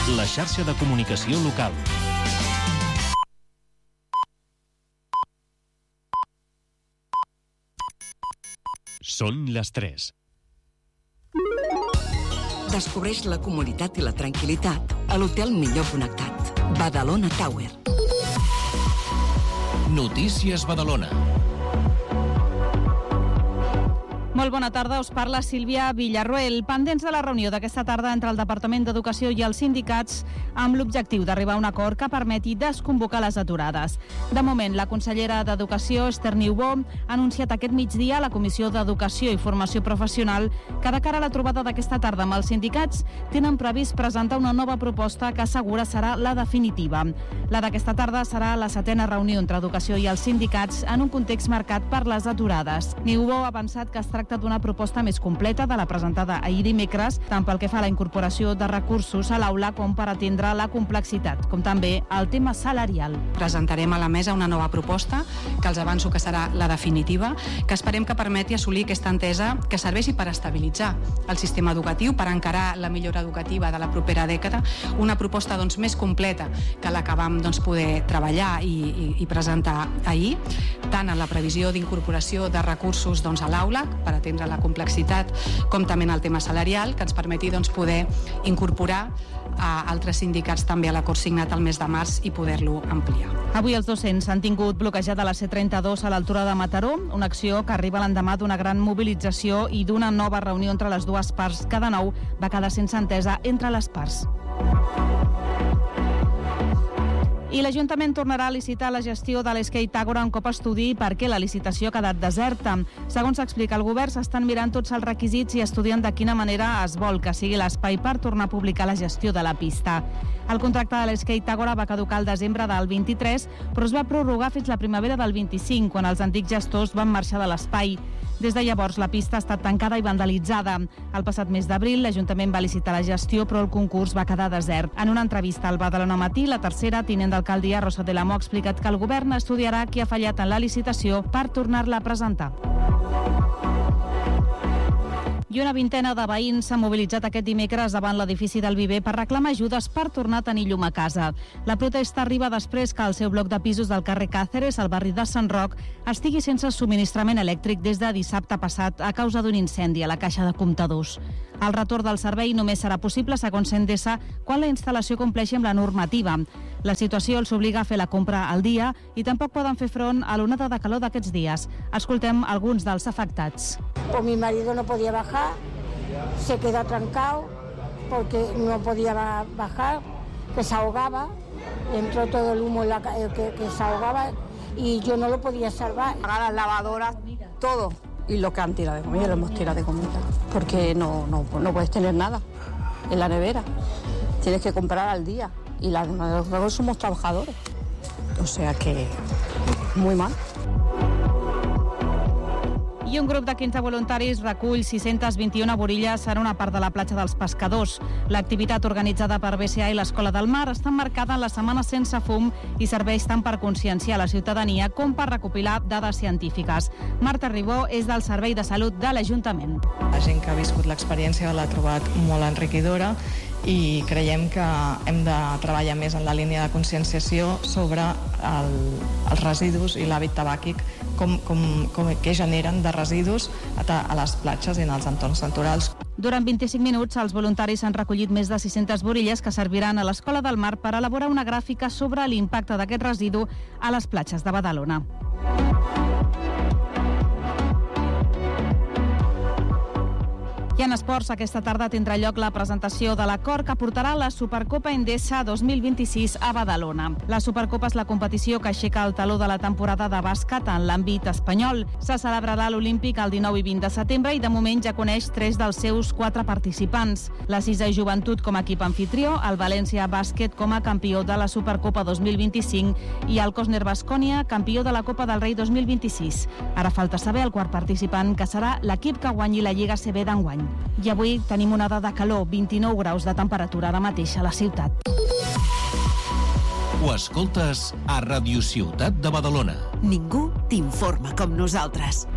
La xarxa de comunicació local. Són les 3. Descobreix la comoditat i la tranquil·litat a l'hotel millor connectat. Badalona Tower. Notícies Badalona. Molt bona tarda, us parla Sílvia Villarroel. Pendents de la reunió d'aquesta tarda entre el Departament d'Educació i els sindicats amb l'objectiu d'arribar a un acord que permeti desconvocar les aturades. De moment, la consellera d'Educació, Esther Niubó, ha anunciat aquest migdia a la Comissió d'Educació i Formació Professional que de cara a la trobada d'aquesta tarda amb els sindicats tenen previst presentar una nova proposta que assegura serà la definitiva. La d'aquesta tarda serà la 7a reunió entre Educació i els sindicats en un context marcat per les aturades. Niubó ha avançat que es tracta d'una proposta més completa de la presentada ahir dimecres, tant pel que fa a la incorporació de recursos a l'aula com per atendre la complexitat, com també el tema salarial. Presentarem a la mesa una nova proposta, que els avanço que serà la definitiva, que esperem que permeti assolir aquesta entesa que serveixi per estabilitzar el sistema educatiu, per encarar la millora educativa de la propera dècada, una proposta més completa que la que vam poder treballar i presentar ahir, tant en la previsió d'incorporació de recursos a l'aula, per atendre la complexitat, com també en el tema salarial, que ens permeti poder incorporar a altres sindicats també a l'acord signat el mes de març i poder-lo ampliar. Avui els docents han tingut bloquejada la C32 a l'altura de Mataró, una acció que arriba l'endemà d'una gran mobilització i d'una nova reunió entre les dues parts que de nou va quedar sense entesa entre les parts. I l'Ajuntament tornarà a licitar la gestió de l'Skate Ágora un cop estudi per què la licitació ha quedat deserta. Segons explica el govern, s'estan mirant tots els requisits i estudien de quina manera es vol que sigui l'espai per tornar a publicar la gestió de la pista. El contracte de l'Skate Ágora va caducar al desembre del 23, però es va prorrogar fins la primavera del 25, quan els antics gestors van marxar de l'espai. Des de llavors, la pista ha estat tancada i vandalitzada. El passat mes d'abril, l'Ajuntament va licitar la gestió, però el concurs va quedar desert. En una entrevista al Badalona Matí, la tercera tinent d'alcaldia, Rosa de la Mo, ha explicat que el govern estudiarà qui ha fallat en la licitació per tornar-la a presentar. I una vintena de veïns s'han mobilitzat aquest dimecres davant l'edifici del Viver per reclamar ajudes per tornar a tenir llum a casa. La protesta arriba després que el seu bloc de pisos del carrer Càceres, al barri de Sant Roc, estigui sense subministrament elèctric des de dissabte passat a causa d'un incendi a la caixa de comptadors. El retorn del servei només serà possible, segons Endesa, quan la instal·lació compleixi amb la normativa. La situació els obliga a fer la compra al dia i tampoc poden fer front a l'onada de calor d'aquests dies. Escoltem alguns dels afectats. Pues mi marido no podía bajar, se quedó trancado porque no podía bajar, que se ahogaba, entró todo el humo que se ahogaba y yo no lo podía salvar. Pagar las lavadoras, todo. Y lo que han tirado de comida, lo hemos tirado de comida, porque no puedes tener nada en la nevera, tienes que comprar al día y luego somos trabajadores, o sea que muy mal. I un grup de 15 voluntaris recull 621 borilles en una part de la platja dels Pescadors. L'activitat organitzada per BCA i l'Escola del Mar està marcada en la Setmana Sense Fum i serveix tant per conscienciar la ciutadania com per recopilar dades científiques. Marta Ribó és del Servei de Salut de l'Ajuntament. La gent que ha viscut l'experiència l'ha trobat molt enriquidora i creiem que hem de treballar més en la línia de conscienciació sobre els residus i l'hàbit tabàquic, què generen de residus a les platges i en els entorns naturals. Durant 25 minuts, els voluntaris han recollit més de 600 borilles que serviran a l'Escola del Mar per elaborar una gràfica sobre l'impacte d'aquest residu a les platges de Badalona. I en esports, aquesta tarda tindrà lloc la presentació de l'acord que portarà la Supercopa Endesa 2026 a Badalona. La Supercopa és la competició que aixeca el taló de la temporada de bàsquet en l'àmbit espanyol. Se celebrarà a l'Olímpic el 19 i 20 de setembre i de moment ja coneix 3 dels seus 4 participants. La Cisa Joventut com a equip anfitrió, el València Bàsquet com a campió de la Supercopa 2025 i el Cosner Baskonia, campió de la Copa del Rei 2026. Ara falta saber el quart participant, que serà l'equip que guanyi la Lliga CB d'enguany. I avui tenim una dada de calor, 29 graus de temperatura ara mateix a la ciutat. Ho escoltes a Ràdio Ciutat de Badalona. Ningú t'informa com nosaltres.